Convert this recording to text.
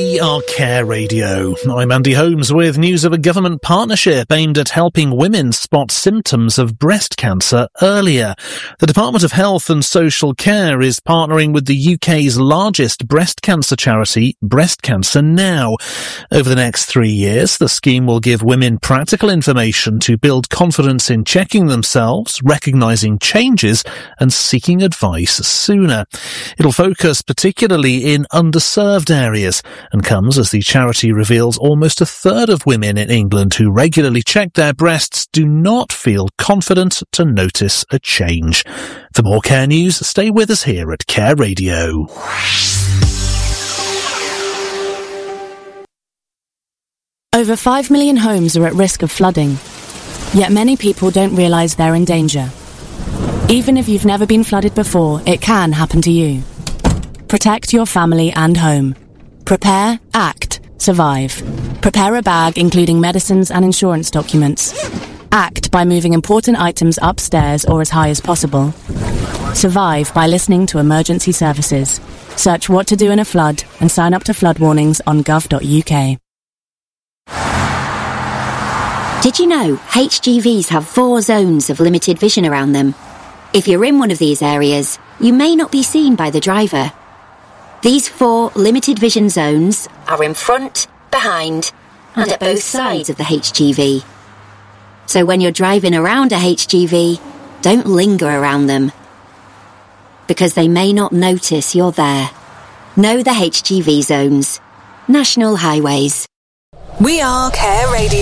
We are Care Radio. I'm Andy Holmes with news of a government partnership aimed at helping women spot symptoms of breast cancer earlier. The Department of Health and Social Care is partnering with the UK's largest breast cancer charity, Breast Cancer Now. Over the next 3 years, the scheme will give women practical information to build confidence in checking themselves, recognising changes and seeking advice sooner. It'll focus particularly in underserved areas and comes as the charity reveals almost a third of women in England who regularly check their breasts do not feel confident to notice a change. For more Care news, stay with us here at Care Radio. Over 5 million homes are at risk of flooding, yet many people don't realise they're in danger. Even if you've never been flooded before, it can happen to you. Protect your family and home. Prepare, act, survive. Prepare a bag including medicines and insurance documents. Act by moving important items upstairs or as high as possible. Survive by listening to emergency services. Search what to do in a flood and sign up to flood warnings on gov.uk. Did you know HGVs have 4 zones of limited vision around them? If you're in one of these areas, you may not be seen by the driver. These 4 limited vision zones are in front, behind, and at both sides of the HGV. So when you're driving around a HGV, don't linger around them, because they may not notice you're there. Know the HGV zones. National Highways. We are Care Radio.